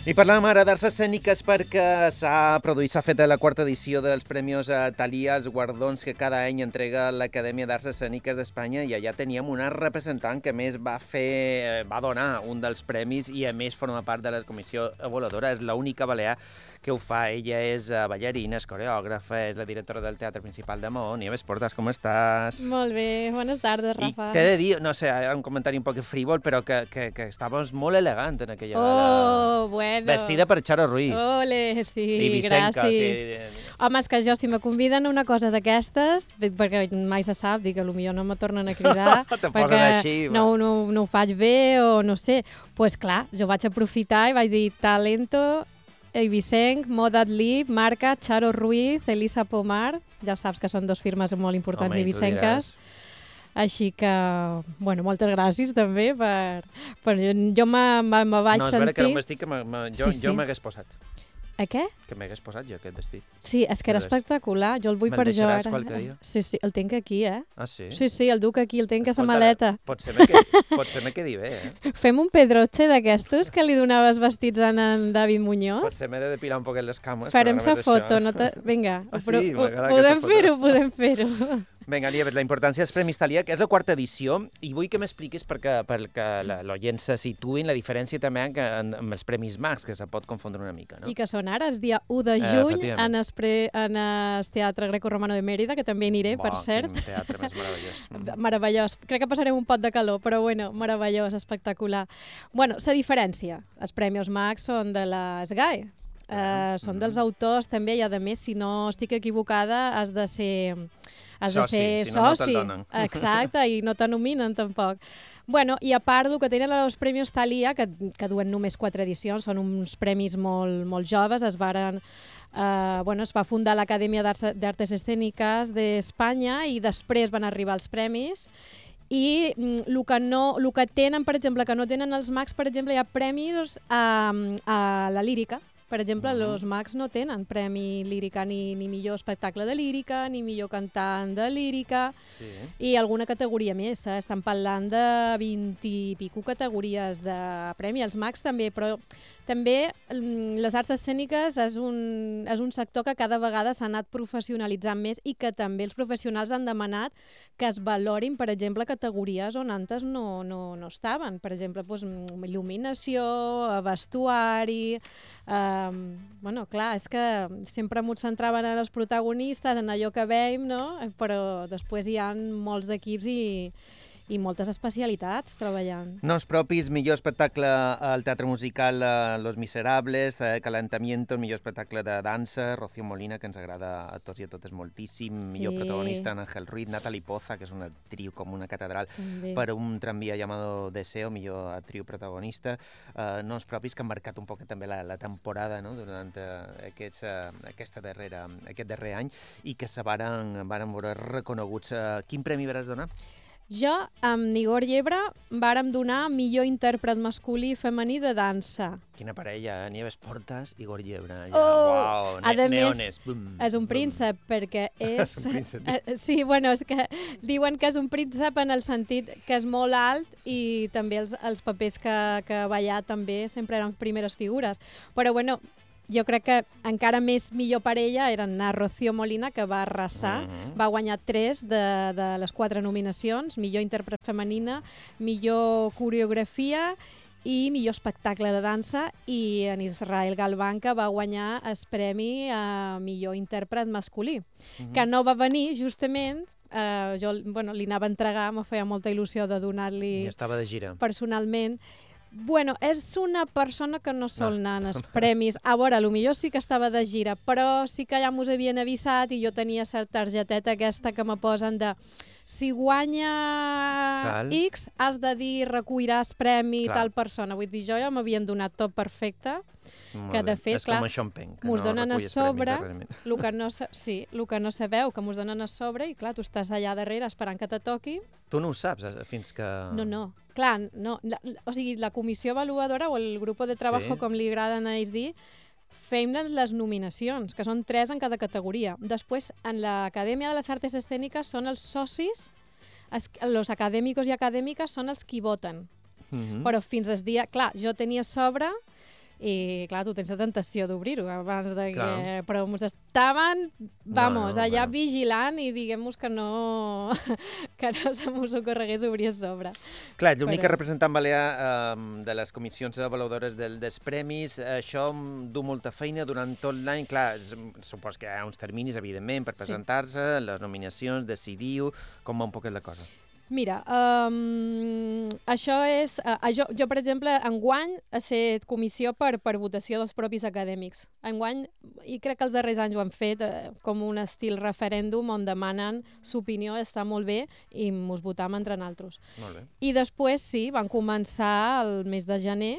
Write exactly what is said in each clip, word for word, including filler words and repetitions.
I parlàvem ara d'arts escèniques perquè s'ha produït, s'ha fet la quarta edició dels Premis Thalia, els guardons que cada any entrega l'Acadèmia d'Arts Escèniques d'Espanya, i allà teníem una representant que a més va fer, va donar un dels premis i a més forma part de la comissió avaluadora. És l'única balear que ho fa. Ella és ballarina, és coreògrafa, és la directora del Teatre Principal de Maó. Nieves Portas, com estàs? Molt bé, bones tardes, Rafa. I t'he de dir, no sé, un comentari un poc frívol, però que, que, que estaves molt elegant en aquella oh, gala. Bueno. Vestida per Charo Ruiz. Ole, sí, I Vicenca, gràcies. Sí. Home, és que jo, si me conviden a una cosa d'aquestes, perquè mai se sap, dic que potser no me tornen a cridar, perquè així, no, no, no ho faig bé o no sé, doncs pues, clar, jo vaig aprofitar i vaig dir talento, Eivicenc, Moda Adlib, Marca, Charo Ruiz, Elisa Pomar, ja saps que són dos firmes molt importants eivicenques. Així que, bueno, moltes gràcies també per... per jo jo me, me, me vaig sentir... No, és vera que era un vestit que me, me, jo, sí, sí. jo m'hagués posat. A què? Que m'hagués posat jo aquest vestit. Sí, és que era espectacular. Jo el vull per jo ara. qualque dia? Sí, sí, el tinc aquí, eh? Ah, sí? Sí, sí, el duc aquí, el tinc a la maleta. Potser me quedi, potser me quedi bé, eh? Fem un pedroche d'aquestos que li donaves vestits a en David Muñoz. Potser m'he de depilar un poquet les cames. Farem sa foto, no te... Vinga, ah, sí? però, podem fer-ho, podem fer-ho. Vinga, Nieves, la importància dels Premis Thalia, que és la quarta edició, i vull que m'expliquis perquè, perquè l'oient se situïn la diferència també amb els Premis Max, que se pot confondre una mica, no? I que són ara, el dia u de juny, eh, en, el pre, en el Teatre Greco-Romano de Mèrida, que també aniré, Bo, per cert. Quin teatre més meravellós. Meravellós. Crec que passarem un pot de calor, però bueno, meravellós, espectacular. Bueno, la diferència. Els Premis Max són de la S G A E. Uh, mm. Són dels autors també, i a més, si no estic equivocada, has de ser... has soci, de ser si no, soci. no te'l donen. Exacte, i no te nominen tampoc. Bueno, i a part, el que tenen els Premis Thalia, que, que duen només quatre edicions, són uns premis molt, molt joves, es varen... Uh, bueno, es va fundar l'Acadèmia d'Artes Escèniques d'Espanya i després van arribar els premis. I el que, no, el que tenen, per exemple, que no tenen els Max, per exemple, hi ha premis a, a la lírica. Per exemple, els mm-hmm. Max no tenen premi lírica, ni, ni millor espectacle de lírica, ni millor cantant de lírica, sí. I alguna categoria més. Eh? Estan parlant de vint i pico categories de premi. Els Max també, però també les arts escèniques és un, és un sector que cada vegada s'ha anat professionalitzant més i que també els professionals han demanat que es valorin, per exemple, categories on antes no, no, no estaven. Per exemple, doncs, il·luminació, vestuari... Um, bueno, clar, és que sempre m'ho centraven en els protagonistes, en allò que veiem, no? Però després hi ha molts d'equips i... i moltes especialitats treballant. Noms propis, millor espectacle al Teatre Musical eh, Los Miserables, eh, Calentamiento, millor espectacle de dansa, Rocío Molina, que ens agrada a tots i a totes moltíssim, sí. Millor protagonista, Ángel Ruiz, Natalie Poza, que és una actriu com una catedral, també. Per un tranvia llamado Deseo, millor actriu protagonista, eh, noms propis que han marcat un poc també la, la temporada, no?, durant eh, aquests, eh, aquesta darrera, aquest darrer any, i que se varen, varen veure reconeguts. Eh, quin premi vas donar? Jo, amb Igor Llebre, vàrem donar millor intèrpret masculí i femení de dansa. Quina parella, eh? Nieves Portas, Igor Llebre. Ja. Oh! Uau, ne a neones. Més, bum, és un príncep, bum. Perquè és... és un príncep. Eh, sí, bueno, és que diuen que és un príncep en el sentit que és molt alt i també els, els papers que, que ha ballat també sempre eren primeres figures. Però, bueno... Jo crec que encara més millor per ella eren a Rocío Molina, que va arrasar, uh-huh. va guanyar tres de, de les quatre nominacions, millor intèrpret femenina, millor coreografia i millor espectacle de dansa, i en Israel Galván, que va guanyar el premi a millor intèrpret masculí, uh-huh. que no va venir justament... Uh, jo bueno, li anava a entregar, me feia molta il·lusió de donar-li... I estava de gira. Personalment. Bueno, és una persona que no sol anar en els premis. A veure, potser sí que estava de gira, però sí que ja mos havien avisat i jo tenia certa targeteta aquesta que me posen de si guanya tal. X, has de dir recolliràs premi clar. Tal persona. Vull dir, jo ja m'havien donat tot perfecte, molt que de fet, és clar, com a Champagne, que mos no donen a sobre, el que no, sí, el que no sabeu, que mos donen a sobre, i clar, tu estàs allà darrere esperant que te toqui. Tu no ho saps fins que... No, no. Clar, no. La, o sigui, la comissió avaluadora o el grup de treball, sí. Com li agraden a ells dir, fem les nominacions, que són tres en cada categoria. Després, en l'Acadèmia de les Artes Escèniques són els socis, els acadèmicos i acadèmiques són els qui voten. Mm-hmm. Però fins al dia... Clar, jo tenia sobre I, clar, tu tens la tentació d'obrir-ho abans de que... Clar. Però ens estaven, vamos, No, no, allà bueno. vigilant i diguem-nos que no, que no se mos ocorregués obrir a sobre. Clar, l'únic Però- representant balear eh, de les comissions avaluadores del, dels premis, això em du molta feina durant tot l'any. Clar, es- supos que hi ha uns terminis, evidentment, per Sí. presentar-se, les nominacions, decidir-ho, com va un poquet la cosa. Mira, um, això és... Uh, jo, jo, per exemple, enguany he set comissió per, per votació dels propis acadèmics. Enguany, i crec que els darrers anys ho han fet uh, com un estil referèndum on demanen l'opinió, està molt bé, i mos votam entre nosaltres. Molt bé. I després, sí, van començar el mes de gener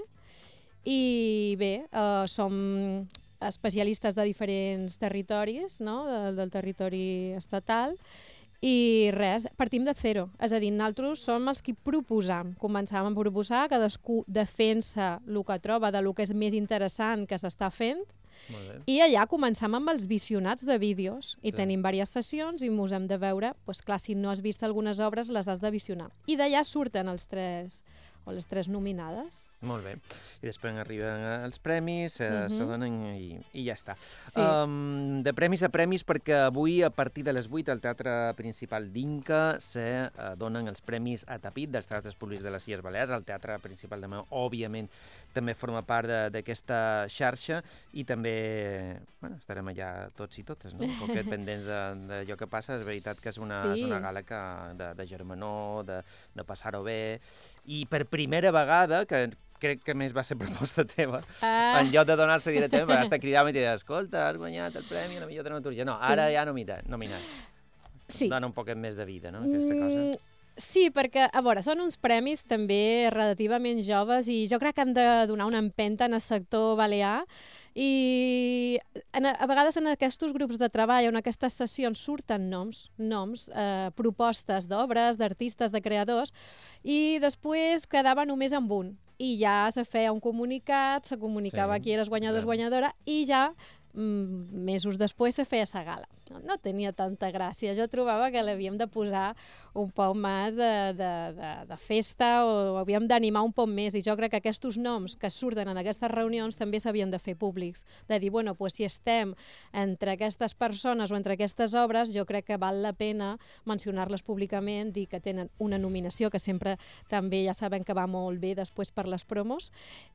i bé, uh, som especialistes de diferents territoris, no?, del, del territori estatal, i res, partim de zero. És a dir, nosaltres som els que proposam. Començàvem a proposar, cadascú defensa el que troba de lo que és més interessant que s'està fent, Molt bé. i allà començam amb els visionats de vídeos. I Sí. tenim diverses sessions i mos hem de veure, doncs clar, si no has vist algunes obres, les has de visionar. I d'allà surten els tres, o les tres nominades. Molt bé. I després arriben els premis, eh, Mhm. se donen i, i ja està. Sí. Um, de premis a premis, perquè avui, a partir de les vuit, al Teatre Principal d'Inca se uh, donen els premis a tapit dels teatres públics de les Illes Balears. El Teatre Principal de Meu, òbviament, també forma part de- d'aquesta xarxa i també bueno, estarem allà tots i totes, no? Un poquet pendents de- d'allò que passa. És veritat que és una, Sí. és una gala que, de, de germanor, de, de passar-ho bé. I per primera vegada, que crec que més va ser proposta teva, Ah. en lloc de donar-se directament, va estar cridant i dir, escolta, has guanyat el premi a la millor dramaturgia. No, Sí. ara ja nomina- nominats. Sí. Dona un poquet més de vida, no?, aquesta cosa. Mm, sí, perquè, a veure, són uns premis també relativament joves i jo crec que han de donar una empenta en el sector balear i en, a vegades en aquests grups de treball, en aquestes sessions, surten noms, noms, eh, propostes d'obres, d'artistes, de creadors, i després quedava només amb un. I ja se feia un comunicat, se comunicava Sí, qui eres guanyador, clar. guanyadora, i ja mm, mesos després se feia sa gala. No, no tenia tanta gràcia. Jo trobava que l'havíem de posar un poc més de, de, de, de festa o havíem d'animar un poc més. I jo crec que aquests noms que surten en aquestes reunions també s'havien de fer públics. De dir, bueno, pues, si estem entre aquestes persones o entre aquestes obres, jo crec que val la pena mencionar-les públicament, dir que tenen una nominació, que sempre també ja sabem que va molt bé després per les promos.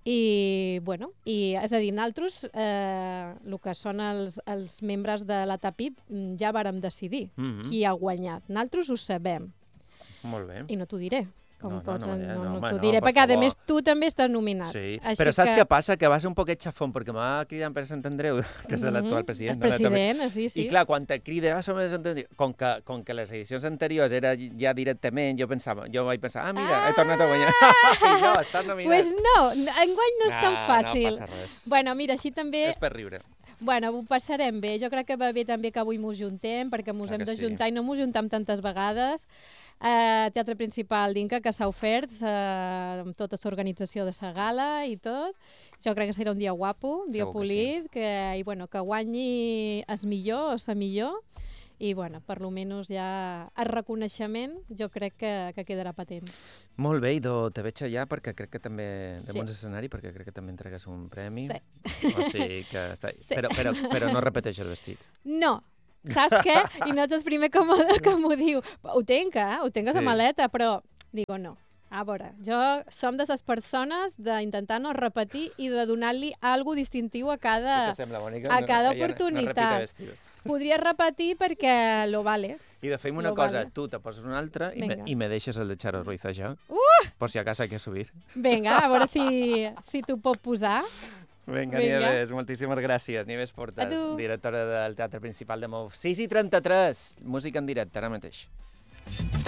I, bueno, i, és a dir, nosaltres, eh, el que són els, els membres de la TAPIP, mm, ja vàrem decidir Mhm. qui ha guanyat. Nosaltres ho sabem, Molt bé. i no t'ho diré. Com No, no, pots, no, no, ja, no, no, no home, t'ho no, diré, per perquè a favor. més tu també estàs nominat. Sí, Així però saps que... què passa? Que va ser un poquet xafón, perquè m'ha cridat en Pere Sant Andreu, que és l'actual Mhm, president. el de la TAPIP. president, sí, sí. I clar, quan te crida, ah, som els entendits, com que, com que les edicions anteriors era ja directament, jo pensava, jo vaig pensar, ah, mira, he tornat a guanyar. I jo, estàs nominat. Pues no, enguany no és tan Nah, fàcil. No passa res. Bueno, mira, així també... És per riure. Bueno, ho passarem bé. Jo crec que va bé també que avui mos juntem, perquè mos Clar hem que de sí. juntar i no mos juntam tantes vegades. Eh, Teatre Principal d'Inca, que s'ha ofert eh, amb tota l'organització de la gala i tot. Jo crec que serà un dia guapo, un dia Segur que polit, que, i, bueno, que guanyi el millor o la millor. I, bueno, per lo menos ja el reconeixement jo crec que, que quedarà patent. Molt bé, Ido, te veig allà perquè crec que també, Sí. damunt l'escenari, perquè crec que també entregues un premi. Sí. O sigui que està... Sí. Però, però, però no repeteix el vestit. No, saps què? I no ets el primer que m'ho que m'ho diu. Ho tenc, eh? Ho tenc a la Sí. maleta, però digo no. A veure, jo som de les persones d'intentar no repetir i de donar-li algo distintiu a cada... Què te sembla, Mònica? a cada ella No, no oportunitat. repite vestit. Podria repetir perquè lo vale. I de fem una Lo cosa, vale. tu te poses una altra i me, Vinga. i me deixes el de Charo Ruiz allà, Uh! por si acaso hay que subir. Vinga, a veure si, si t'ho pot posar. Vinga, Vinga. Nieves, moltíssimes gràcies. Nieves A Portas, tu. directora del Teatre Principal de Mou. sis i trenta-tres, música en directe, ara mateix.